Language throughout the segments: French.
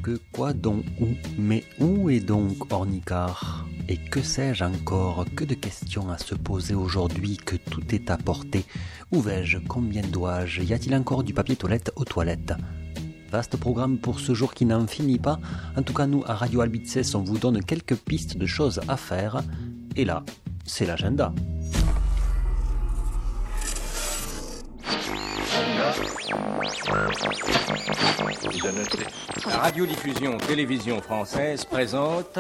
Que quoi donc où? Mais où est donc Ornicar? Et que sais-je encore? Que de questions à se poser aujourd'hui que tout est à portée. Où vais-je? Combien dois-je? Y a-t-il encore du papier toilette aux toilettes? Vaste programme pour ce jour qui n'en finit pas. En tout cas, nous, à Radio Albices, on vous donne quelques pistes de choses à faire. Et là, c'est l'agenda. La radiodiffusion télévision française présente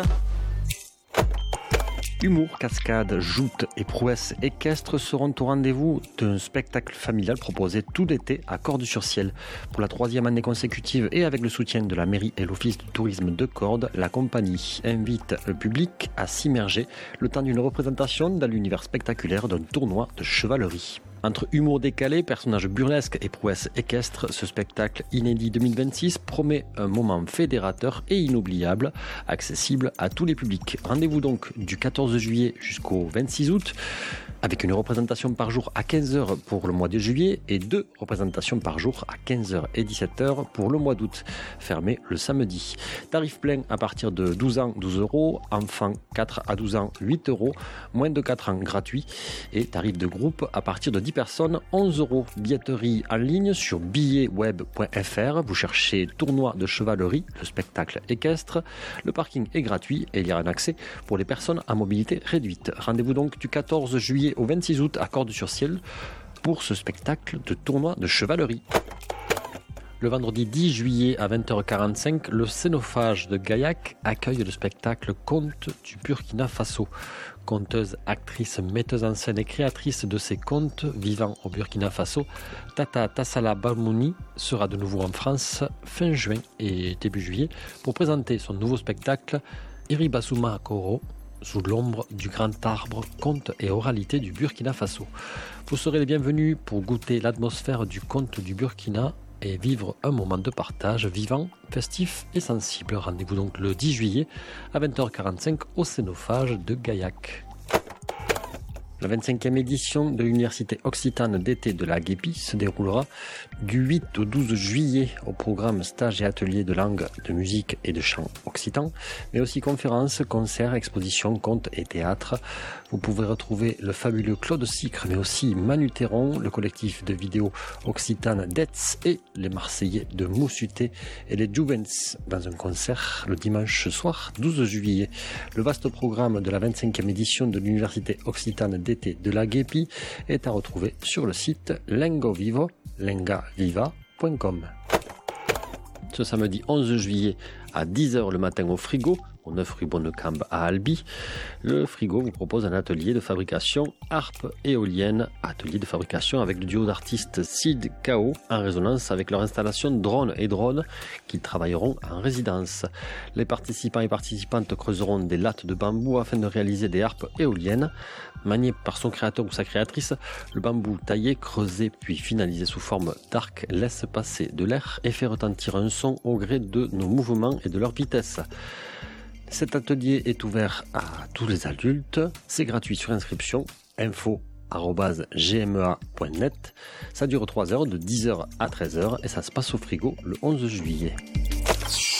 Humour, cascade, joutes et prouesses équestres seront au rendez-vous d'un spectacle familial proposé tout l'été à Cordes-sur-Ciel. Pour la 3e année consécutive et avec le soutien de la mairie et l'office de tourisme de Cordes, la compagnie invite le public à s'immerger le temps d'une représentation dans l'univers spectaculaire d'un tournoi de chevalerie. Entre humour décalé, personnages burlesques et prouesses équestres, ce spectacle inédit 2026 promet un moment fédérateur et inoubliable, accessible à tous les publics. Rendez-vous donc du 14 juillet jusqu'au 26 août, avec une représentation par jour à 15h pour le mois de juillet et 2 représentations par jour à 15h et 17h pour le mois d'août, fermé le samedi. Tarif plein à partir de 12 ans, 12 €, enfants 4 à 12 ans, 8 €, moins de 4 ans gratuit et tarif de groupe à partir de 10 personnes, 11 €. Billetterie en ligne sur billetweb.fr. Vous cherchez tournoi de chevalerie, le spectacle équestre. Le parking est gratuit et il y a un accès pour les personnes à mobilité réduite. Rendez-vous donc du 14 juillet au 26 août à Cordes-sur-Ciel pour ce spectacle de tournoi de chevalerie. Le vendredi 10 juillet à 20h45, le Scénophage de Gaillac accueille le spectacle Contes du Burkina Faso. Conteuse, actrice, metteuse en scène et créatrice de ces contes vivant au Burkina Faso, Tata Tassala Balmouni sera de nouveau en France fin juin et début juillet pour présenter son nouveau spectacle Iribasuma Koro, sous l'ombre du grand arbre, contes et oralité du Burkina Faso. Vous serez les bienvenus pour goûter l'atmosphère du conte du Burkina et vivre un moment de partage vivant, festif et sensible. Rendez-vous donc le 10 juillet à 20h45 au Scénophage de Gaillac. La 25e édition de l'Université Occitane d'été de la Guépie se déroulera du 8 au 12 juillet au programme stages et ateliers de langue, de musique et de chant occitan, mais aussi conférences, concerts, expositions, contes et théâtres. Vous pouvez retrouver le fabuleux Claude Sicre, mais aussi Manu Théron, le collectif de vidéos Occitane d'Etz et les Marseillais de Moussuté et les Juvens dans un concert le dimanche soir 12 juillet. Le vaste programme de la 25e édition de l'Université Occitane d'été de la Guépie est à retrouver sur le site lengaviva.com. Ce samedi 11 juillet à 10h le matin au Frigo, au 9 rue Bonnecambe à Albi, le Frigo vous propose un atelier de fabrication harpe éolienne, atelier de fabrication avec le duo d'artistes Sid Kao en résonance avec leur installation drone et drone qu'ils travailleront en résidence. Les participants et participantes creuseront des lattes de bambou afin de réaliser des harpes éoliennes. Manié par son créateur ou sa créatrice, le bambou taillé, creusé puis finalisé sous forme d'arc laisse passer de l'air et fait retentir un son au gré de nos mouvements et de leur vitesse. Cet atelier est ouvert à tous les adultes, c'est gratuit sur inscription, info@gmea.net. Ça dure 3 heures de 10h à 13h et ça se passe au Frigo le 11 juillet.